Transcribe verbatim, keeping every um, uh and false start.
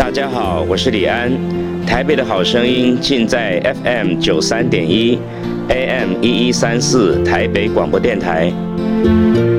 大家好，我是李安。台北的好声音尽在 F M 九三点一 A M 一一三四台北广播电台。